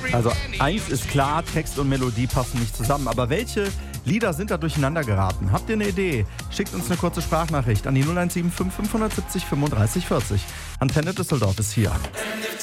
Also eins ist klar, Text und Melodie passen nicht zusammen. Aber welche Lieder sind da durcheinander geraten? Habt ihr eine Idee? Schickt uns eine kurze Sprachnachricht an die 0175 570 35 40. Antenne Düsseldorf ist hier.